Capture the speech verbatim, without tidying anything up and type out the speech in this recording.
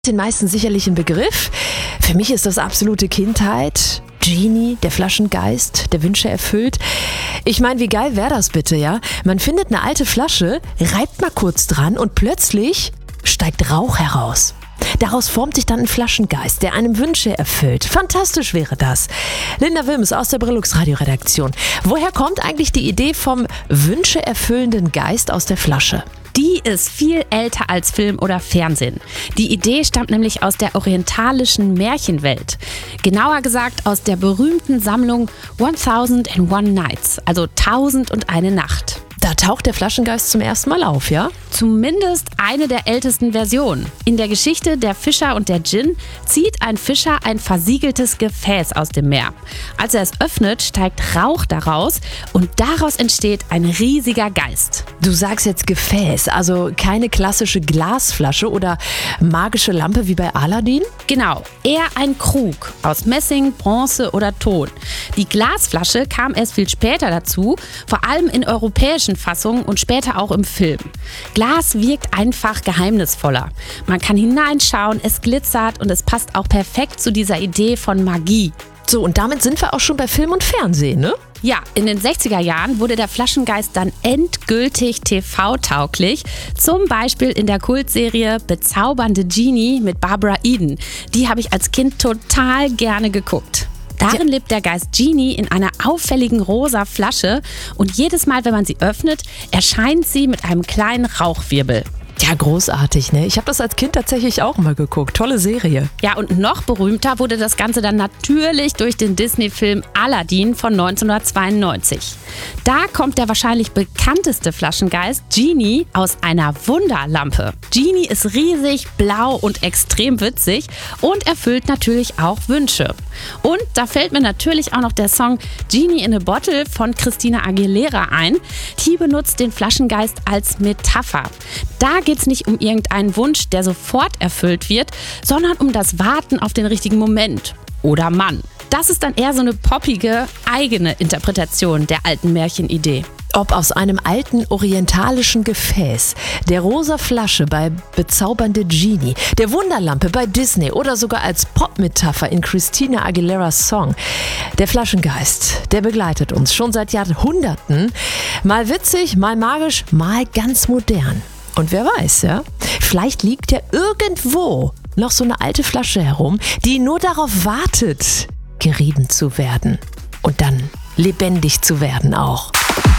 Den meisten sicherlich ein Begriff. Für mich ist das absolute Kindheit. Genie, der Flaschengeist, der Wünsche erfüllt. Ich meine, wie geil wäre das bitte, ja? Man findet eine alte Flasche, reibt mal kurz dran und plötzlich steigt Rauch heraus. Daraus formt sich dann ein Flaschengeist, der einem Wünsche erfüllt. Fantastisch wäre das. Linda Wilms aus der Brillux Radioredaktion. Woher kommt eigentlich die Idee vom Wünsche erfüllenden Geist aus der Flasche? Die ist viel älter als Film oder Fernsehen. Die Idee stammt nämlich aus der orientalischen Märchenwelt. Genauer gesagt aus der berühmten Sammlung Thousand and One Nights, also Tausend und eine Nacht. Da taucht der Flaschengeist zum ersten Mal auf, ja? Zumindest eine der ältesten Versionen. In der Geschichte Der Fischer und der Dschinn zieht ein Fischer ein versiegeltes Gefäß aus dem Meer. Als er es öffnet, steigt Rauch daraus und daraus entsteht ein riesiger Geist. Du sagst jetzt Gefäß, also keine klassische Glasflasche oder magische Lampe wie bei Aladdin? Genau, eher ein Krug aus Messing, Bronze oder Ton. Die Glasflasche kam erst viel später dazu, vor allem in europäischen Fassungen und später auch im Film. Glas wirkt einfach geheimnisvoller. Man kann hineinschauen, es glitzert und es passt auch perfekt zu dieser Idee von Magie. So, und damit sind wir auch schon bei Film und Fernsehen, ne? Ja, in den sechziger Jahren wurde der Flaschengeist dann endgültig T V-tauglich. Zum Beispiel in der Kultserie Bezaubernde Genie mit Barbara Eden. Die habe ich als Kind total gerne geguckt. Darin lebt der Geist Genie in einer auffälligen rosa Flasche und jedes Mal, wenn man sie öffnet, erscheint sie mit einem kleinen Rauchwirbel. Ja, großartig, ne? Ich habe das als Kind tatsächlich auch mal geguckt. Tolle Serie. Ja, und noch berühmter wurde das Ganze dann natürlich durch den Disney-Film Aladdin von neunzehnhundertzweiundneunzig. Da kommt der wahrscheinlich bekannteste Flaschengeist, Genie, aus einer Wunderlampe. Genie ist riesig, blau und extrem witzig und erfüllt natürlich auch Wünsche. Und da fällt mir natürlich auch noch der Song Genie in a Bottle von Christina Aguilera ein. Die benutzt den Flaschengeist als Metapher. Da geht es nicht um irgendeinen Wunsch, der sofort erfüllt wird, sondern um das Warten auf den richtigen Moment. Oder Mann. Das ist dann eher so eine poppige, eigene Interpretation der alten Märchenidee. Ob aus einem alten orientalischen Gefäß, der rosa Flasche bei Bezaubernde Genie, der Wunderlampe bei Disney oder sogar als Popmetapher in Christina Aguileras Song. Der Flaschengeist, der begleitet uns schon seit Jahrhunderten. Mal witzig, mal magisch, mal ganz modern. Und wer weiß, ja, vielleicht liegt ja irgendwo noch so eine alte Flasche herum, die nur darauf wartet, gerieben zu werden und dann lebendig zu werden auch.